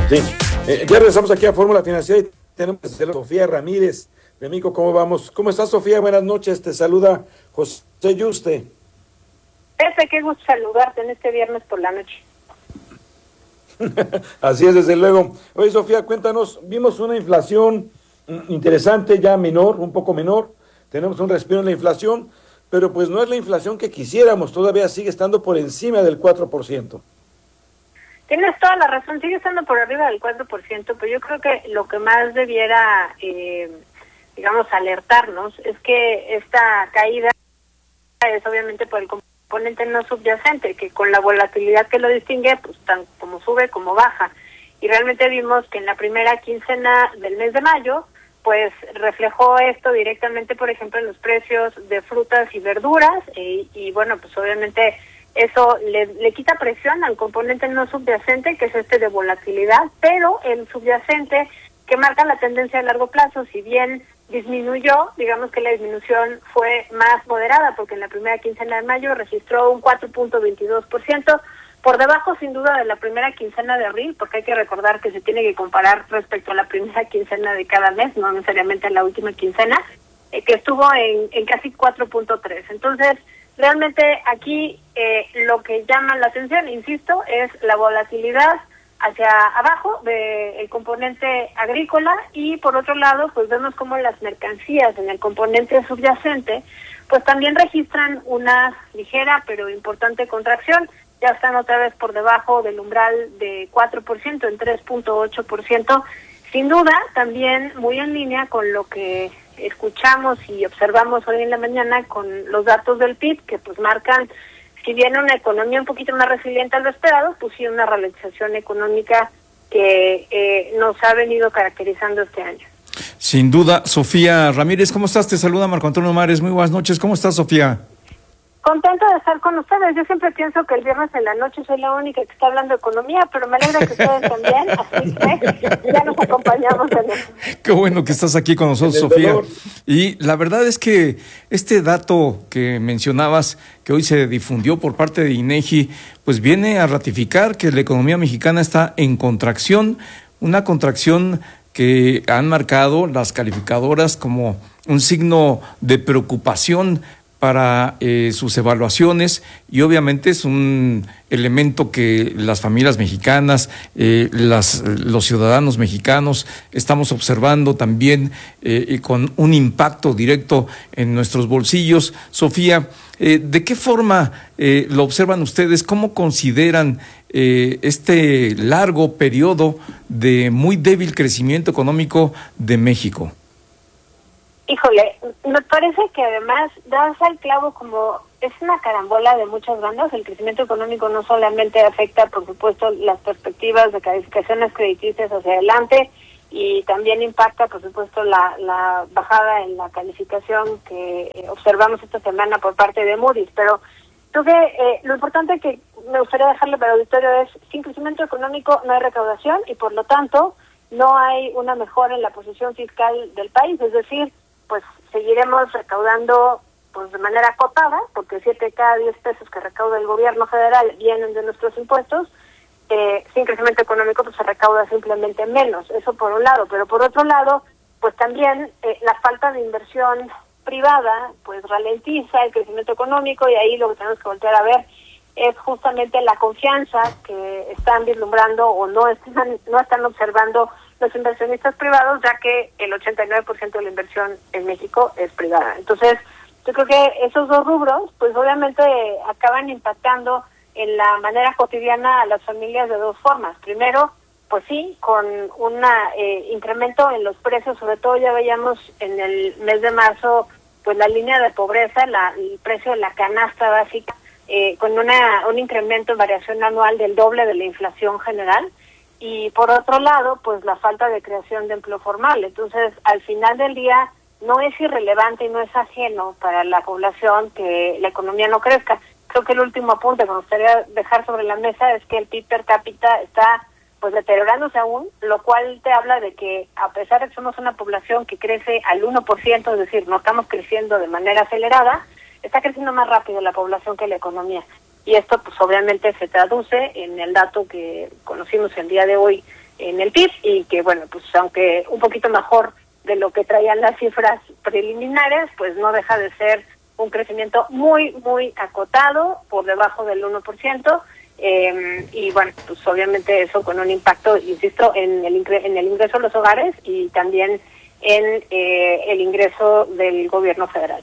Sí. Ya regresamos aquí a Fórmula Financiera y tenemos a Sofía Ramírez de Mico. ¿Cómo vamos? ¿Cómo estás, Sofía? Buenas noches. Te saluda José Yuste. Pepe, qué gusto saludarte en este viernes por la noche. Así es, desde luego. Oye, Sofía, cuéntanos, vimos una inflación interesante, ya menor, un poco menor. Tenemos un respiro en la inflación, pero pues no es la inflación que quisiéramos, todavía sigue estando por encima del 4%. Tienes toda la razón, sigue estando por arriba del 4%, pero yo creo que lo que más debiera, alertarnos es que esta caída es obviamente por el componente no subyacente, que con la volatilidad que lo distingue, pues tan como sube como baja. Y realmente vimos que en la primera quincena del mes de mayo, pues reflejó esto directamente, por ejemplo, en los precios de frutas y verduras, y bueno, pues obviamente eso le quita presión al componente no subyacente, que es este de volatilidad, pero el subyacente que marca la tendencia a largo plazo, si bien disminuyó, digamos que la disminución fue más moderada, porque en la primera quincena de mayo registró un 4.22%, por debajo sin duda de la primera quincena de abril, porque hay que recordar que se tiene que comparar respecto a la primera quincena de cada mes, no necesariamente la última quincena, que estuvo en casi 4.3. Entonces, realmente aquí lo que llama la atención, insisto, es la volatilidad hacia abajo del componente agrícola, y por otro lado, pues vemos como las mercancías en el componente subyacente, pues también registran una ligera pero importante contracción. Ya están otra vez por debajo del umbral de 4%, en 3.8%. Sin duda, también muy en línea con lo que escuchamos y observamos hoy en la mañana con los datos del PIB, que pues marcan, si bien una economía un poquito más resiliente a lo esperado, pues sí una ralentización económica que nos ha venido caracterizando este año. Sin duda. Sofía Ramírez, ¿cómo estás? Te saluda Marco Antonio Mares. Muy buenas noches. ¿Cómo estás, Sofía? Contenta de estar con ustedes. Yo siempre pienso que el viernes en la noche soy la única que está hablando de economía, pero me alegra que ustedes también, así que ya nos acompañamos en eso. Qué bueno que estás aquí con nosotros, Sofía. Y la verdad es que este dato que mencionabas, que hoy se difundió por parte de INEGI, pues viene a ratificar que la economía mexicana está en contracción, una contracción que han marcado las calificadoras como un signo de preocupación para sus evaluaciones, y obviamente es un elemento que las familias mexicanas, los ciudadanos mexicanos estamos observando también con un impacto directo en nuestros bolsillos. Sofía, ¿de qué forma lo observan ustedes? ¿Cómo consideran este largo periodo de muy débil crecimiento económico de México? Híjole, me parece que además das al clavo, como es una carambola de muchas bandas. El crecimiento económico no solamente afecta, por supuesto, las perspectivas de calificaciones crediticias hacia adelante, y también impacta, por supuesto, la bajada en la calificación que observamos esta semana por parte de Moody's. Pero creo que lo importante que me gustaría dejarle para el auditorio es: sin crecimiento económico no hay recaudación, y por lo tanto no hay una mejora en la posición fiscal del país. Es decir, pues seguiremos recaudando pues de manera acotada, porque 7 de cada 10 pesos que recauda el gobierno federal vienen de nuestros impuestos. Sin crecimiento económico pues se recauda simplemente menos, eso por un lado. Pero por otro lado, pues también la falta de inversión privada pues ralentiza el crecimiento económico, y ahí lo que tenemos que voltear a ver es justamente la confianza que están vislumbrando o no están observando los inversionistas privados, ya que el 89% de la inversión en México es privada. Entonces, yo creo que esos dos rubros, pues obviamente acaban impactando en la manera cotidiana a las familias de dos formas. Primero, pues sí, con un incremento en los precios, sobre todo ya veíamos en el mes de marzo, pues la línea de pobreza, el precio de la canasta básica, con un incremento en variación anual del doble de la inflación general. Y por otro lado, pues la falta de creación de empleo formal. Entonces, al final del día, no es irrelevante y no es ajeno para la población que la economía no crezca. Creo que el último apunte que me gustaría dejar sobre la mesa es que el PIB per cápita está pues deteriorándose aún, lo cual te habla de que a pesar de que somos una población que crece al 1%, es decir, no estamos creciendo de manera acelerada, está creciendo más rápido la población que la economía. Y esto pues obviamente se traduce en el dato que conocimos el día de hoy en el PIB y que, bueno, pues aunque un poquito mejor de lo que traían las cifras preliminares, pues no deja de ser un crecimiento muy, muy acotado, por debajo del 1%, y bueno, pues obviamente eso con un impacto, insisto, en el ingreso de los hogares y también en el ingreso del gobierno federal.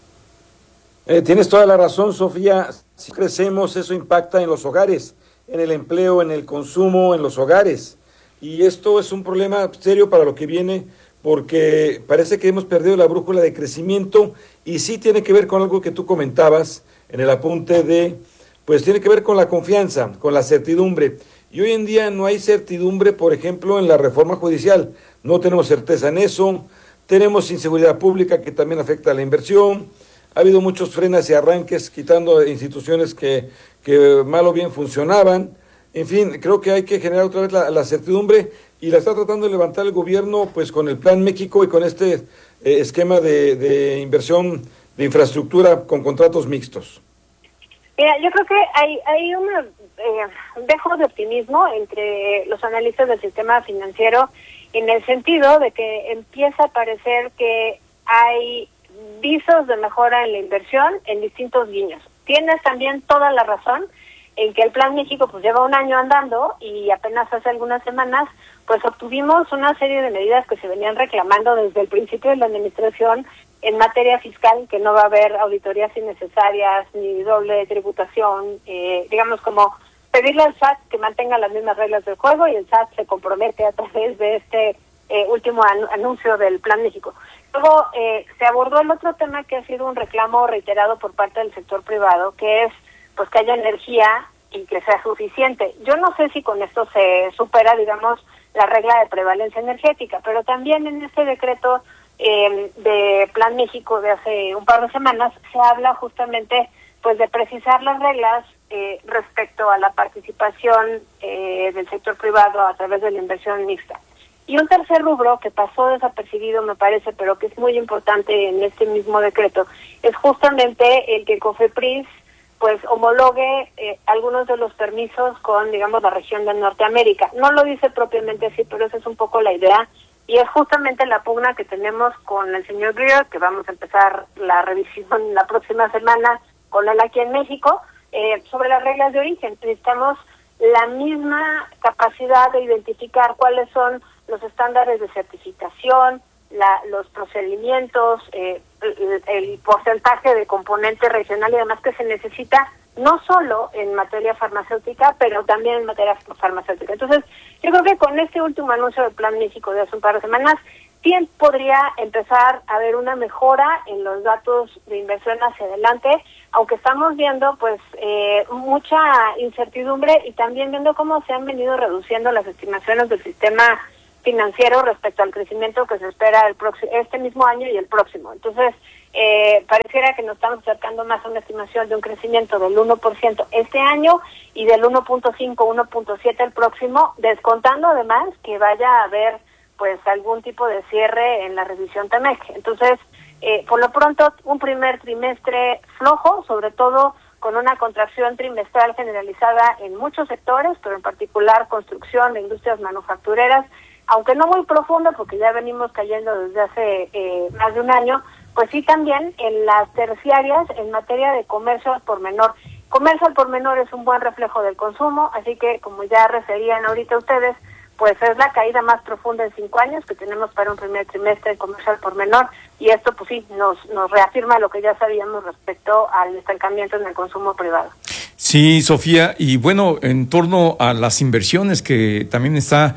Tienes toda la razón, Sofía. Si crecemos, eso impacta en los hogares, en el empleo, en el consumo, en los hogares. Y esto es un problema serio para lo que viene, porque parece que hemos perdido la brújula de crecimiento y sí tiene que ver con algo que tú comentabas en el apunte pues tiene que ver con la confianza, con la certidumbre. Y hoy en día no hay certidumbre, por ejemplo, en la reforma judicial. No tenemos certeza en eso. Tenemos inseguridad pública que también afecta a la inversión. Ha habido muchos frenos y arranques quitando instituciones que mal o bien funcionaban. En fin, creo que hay que generar otra vez la certidumbre y la está tratando de levantar el gobierno pues con el Plan México y con este esquema de inversión de infraestructura con contratos mixtos. Mira, yo creo que hay un dejo de optimismo entre los analistas del sistema financiero en el sentido de que empieza a parecer que hay visos de mejora en la inversión en distintos guiños. Tienes también toda la razón en que el Plan México pues lleva un año andando y apenas hace algunas semanas pues obtuvimos una serie de medidas que se venían reclamando desde el principio de la administración en materia fiscal, que no va a haber auditorías innecesarias ni doble tributación, digamos como pedirle al SAT que mantenga las mismas reglas del juego y el SAT se compromete a través de este último anuncio del Plan México. Luego se abordó el otro tema que ha sido un reclamo reiterado por parte del sector privado, que es pues que haya energía y que sea suficiente. Yo no sé si con esto se supera, digamos, la regla de prevalencia energética, pero también en este decreto de Plan México de hace un par de semanas se habla justamente pues de precisar las reglas respecto a la participación del sector privado a través de la inversión mixta. Y un tercer rubro que pasó desapercibido, me parece, pero que es muy importante en este mismo decreto, es justamente el que COFEPRIS pues homologue algunos de los permisos con, digamos, la región de Norteamérica. No lo dice propiamente así, pero esa es un poco la idea, y es justamente la pugna que tenemos con el señor Greer, que vamos a empezar la revisión la próxima semana con él aquí en México, sobre las reglas de origen. Necesitamos la misma capacidad de identificar cuáles son los estándares de certificación, los procedimientos, el porcentaje de componente regional y demás que se necesita, no solo en materia farmacéutica, pero también en materia farmacéutica. Entonces, yo creo que con este último anuncio del Plan México de hace un par de semanas, sí podría empezar a haber una mejora en los datos de inversión hacia adelante, aunque estamos viendo pues mucha incertidumbre y también viendo cómo se han venido reduciendo las estimaciones del sistema financiero respecto al crecimiento que se espera este mismo año y el próximo. Entonces, pareciera que nos estamos acercando más a una estimación de un crecimiento del 1% este año y del 1.5, 1.7 el próximo, descontando además que vaya a haber pues algún tipo de cierre en la revisión TEMEC. Entonces, por lo pronto, un primer trimestre flojo, sobre todo con una contracción trimestral generalizada en muchos sectores, pero en particular construcción de industrias manufactureras, aunque no muy profundo, porque ya venimos cayendo desde hace más de un año, pues sí también en las terciarias en materia de comercio al por menor. Comercio al por menor es un buen reflejo del consumo, así que como ya referían ahorita ustedes, pues es la caída más profunda en 5 años que tenemos para un primer trimestre en comercio al por menor, y esto pues sí nos reafirma lo que ya sabíamos respecto al estancamiento en el consumo privado. Sí, Sofía, y bueno, en torno a las inversiones que también está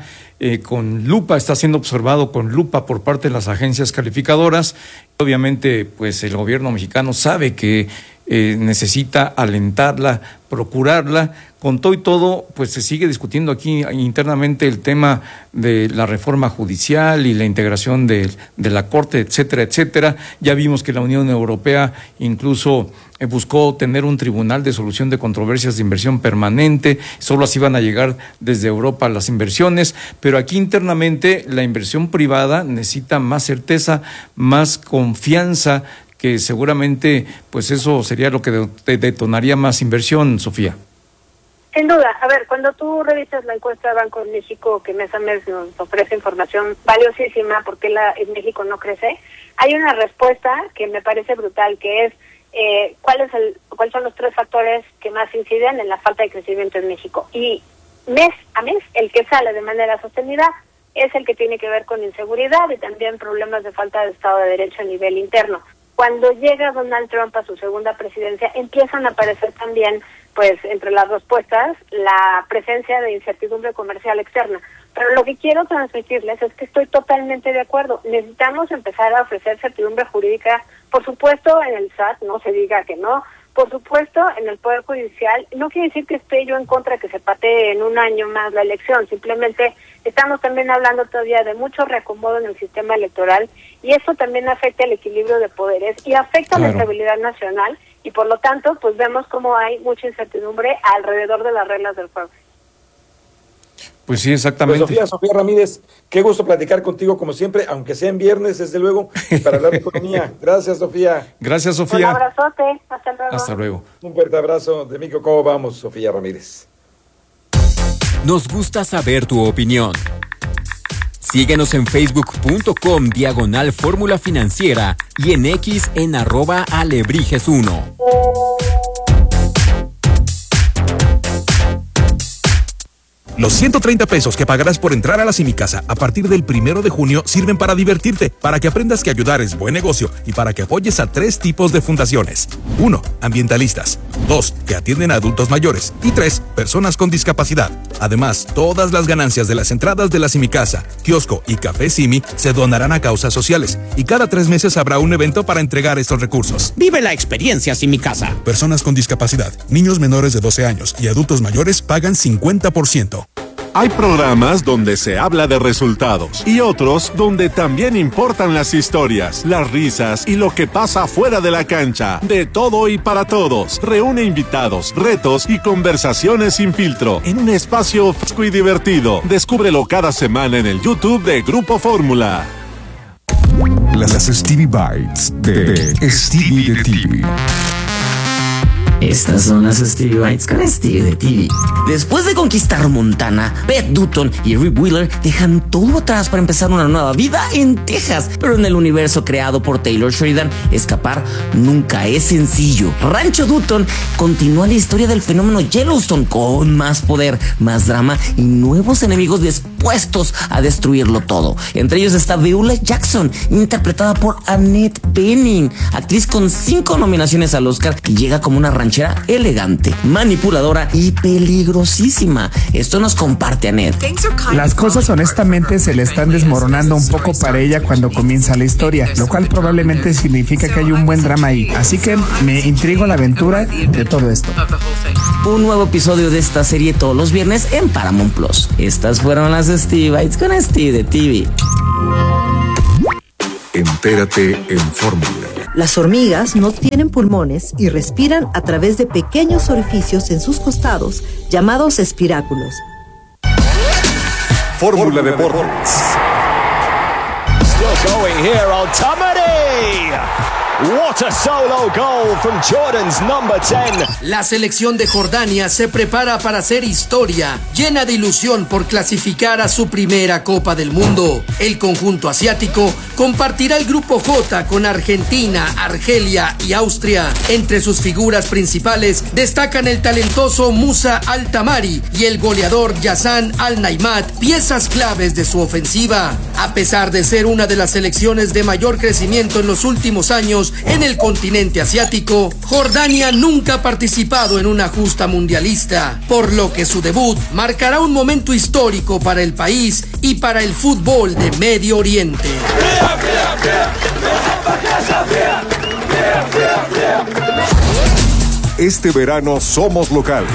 está siendo observado con lupa por parte de las agencias calificadoras. Obviamente, pues el gobierno mexicano sabe que necesita alentarla, procurarla. Con todo y todo, pues se sigue discutiendo aquí internamente el tema de la reforma judicial y la integración de la Corte, etcétera, etcétera. Ya vimos que la Unión Europea incluso buscó tener un tribunal de solución de controversias de inversión permanente. Solo así van a llegar desde Europa las inversiones, pero aquí internamente la inversión privada necesita más certeza, más confianza, que seguramente pues eso sería lo que detonaría más inversión, Sofía. Sin duda. A ver, cuando tú revisas la encuesta de Banco de México, que mes a mes nos ofrece información valiosísima porque en México no crece, hay una respuesta que me parece brutal, que es cuáles son los 3 factores que más inciden en la falta de crecimiento en México. Y mes a mes, el que sale de manera sostenida es el que tiene que ver con inseguridad y también problemas de falta de Estado de Derecho a nivel interno. Cuando llega Donald Trump a su segunda presidencia, empiezan a aparecer también, pues, entre las respuestas, la presencia de incertidumbre comercial externa. Pero lo que quiero transmitirles es que estoy totalmente de acuerdo. Necesitamos empezar a ofrecer certidumbre jurídica, por supuesto, en el SAT, no se diga que no, por supuesto, en el Poder Judicial. No quiere decir que esté yo en contra de que se patee en un año más la elección, simplemente estamos también hablando todavía de mucho reacomodo en el sistema electoral y eso también afecta el equilibrio de poderes y afecta la estabilidad nacional y por lo tanto pues vemos cómo hay mucha incertidumbre alrededor de las reglas del juego. Pues sí, exactamente. Pues Sofía Ramírez, qué gusto platicar contigo como siempre, aunque sea en viernes, desde luego, para hablar de economía. Gracias, Sofía. Gracias, Sofía. Un abrazote, hasta luego. Hasta luego. Un fuerte abrazo de Mico. ¿Cómo vamos, Sofía Ramírez? Nos gusta saber tu opinión. Síguenos en facebook.com/Fórmula Financiera y en X en @Alebrijes1. Los 130 pesos que pagarás por entrar a la Simicasa a partir del 1 de junio sirven para divertirte, para que aprendas que ayudar es buen negocio y para que apoyes a 3 tipos de fundaciones. 1. Ambientalistas. 2. Que atienden a adultos mayores. Y 3. Personas con discapacidad. Además, todas las ganancias de las entradas de la Simicasa, kiosco y café Simi se donarán a causas sociales. Y cada 3 meses habrá un evento para entregar estos recursos. Vive la experiencia Simicasa. Personas con discapacidad, niños menores de 12 años y adultos mayores pagan 50%. Hay programas donde se habla de resultados y otros donde también importan las historias, las risas y lo que pasa fuera de la cancha. De todo y para todos. Reúne invitados, retos y conversaciones sin filtro en un espacio fresco y divertido. Descúbrelo cada semana en el YouTube de Grupo Fórmula. Las Stevie Bites de Stevie de TV. Estas son las Stevie Bites con Stevie de TV. Después de conquistar Montana, Beth Dutton y Rip Wheeler dejan todo atrás para empezar una nueva vida en Texas. Pero en el universo creado por Taylor Sheridan, escapar nunca es sencillo. Rancho Dutton continúa la historia del fenómeno Yellowstone con más poder, más drama y nuevos enemigos dispuestos a destruirlo todo. Entre ellos está Beulah Jackson, interpretada por Annette Bening, actriz con 5 nominaciones al Oscar y llega como una ranchera elegante, manipuladora y peligrosísima. Esto nos comparte Annette. Las cosas honestamente se le están desmoronando un poco para ella cuando comienza la historia, lo cual probablemente significa que hay un buen drama ahí. Así que me intriga la aventura de todo esto. Un nuevo episodio de esta serie todos los viernes en Paramount Plus. Estas fueron las Stevie Bites con Stevie de TV. Entérate en Fórmula. Las hormigas no tienen pulmones y respiran a través de pequeños orificios en sus costados, llamados espiráculos. Fórmula Deportes. Still going here on Tamari. What a solo goal from Jordan's number 10. La selección de Jordania se prepara para hacer historia, llena de ilusión por clasificar a su primera Copa del Mundo. El conjunto asiático compartirá el grupo J con Argentina, Argelia y Austria. Entre sus figuras principales destacan el talentoso Musa Al-Tamari y el goleador Yassan Al-Naimat, piezas claves de su ofensiva. A pesar de ser una de las selecciones de mayor crecimiento en los últimos años en el continente asiático, Jordania nunca ha participado en una justa mundialista, por lo que su debut marcará un momento histórico para el país y para el fútbol de Medio Oriente. Este verano somos locales.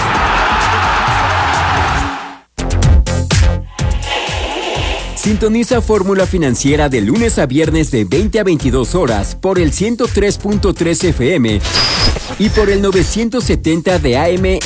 Sintoniza Fórmula Financiera de lunes a viernes de 20 a 22 horas por el 103.3 FM y por el 970 de AM